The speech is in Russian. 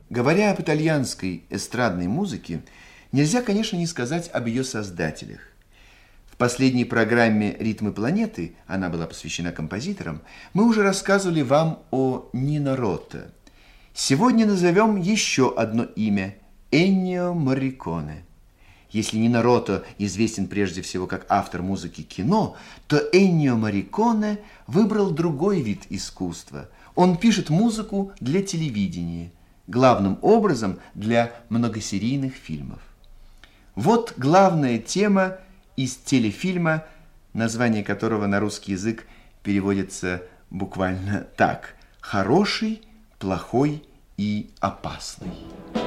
Говоря об итальянской эстрадной музыке, нельзя, конечно, не сказать об ее создателях. В последней программе «Ритмы планеты», она была посвящена композиторам, мы уже рассказывали вам о Нино Рота. Сегодня назовем еще одно имя – Эннио Морриконе. Если Нино Рота известен прежде всего как автор музыки кино, то Эннио Морриконе выбрал другой вид искусства. Он пишет музыку для телевидения, главным образом для многосерийных фильмов. Вот главная тема из телефильма, название которого на русский язык переводится буквально так: «Хороший, плохой и опасный».